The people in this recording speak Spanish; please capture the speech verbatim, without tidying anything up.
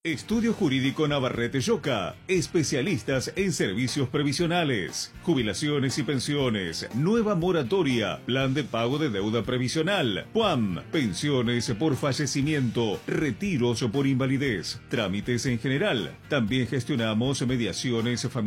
Estudio Jurídico Navarrete Yoca, especialistas en servicios previsionales, jubilaciones y pensiones, nueva moratoria, plan de pago de deuda previsional, P U A M, pensiones por fallecimiento, retiros por invalidez, trámites en general. También gestionamos mediaciones familiares